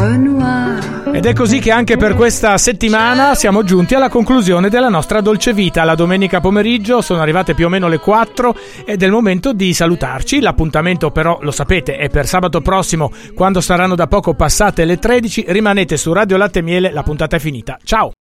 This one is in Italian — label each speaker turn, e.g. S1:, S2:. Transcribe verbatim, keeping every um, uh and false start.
S1: Renoir.
S2: Ed è così che anche per questa settimana siamo giunti alla conclusione della nostra dolce vita. La domenica pomeriggio sono arrivate più o meno le quattro ed è il momento di salutarci. L'appuntamento però, lo sapete, è per sabato prossimo, quando saranno da poco passate le tredici. Rimanete su Radio Latte e Miele, la puntata è finita. Ciao!